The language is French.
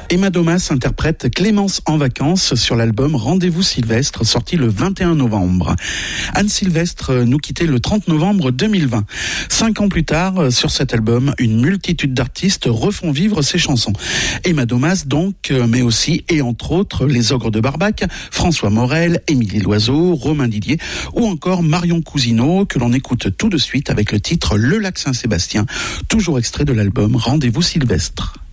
Emma Domas interprète Clémence en vacances sur l'album Rendez-vous Sylvestre, sorti le 21 novembre. Anne Sylvestre nous quittait le 30 novembre 2020. 5 ans plus tard, sur cet album, une multitude d'artistes refont vivre ses chansons. Emma Domas donc, mais aussi et entre autres les Ogres de Barbac, François Morel, Émilie Loiseau, Romain Didier ou encore Marion Cousineau, que l'on écoute tout de suite avec le titre Le Lac Saint-Sébastien, toujours extrait de l'album Rendez-vous Sylvestre.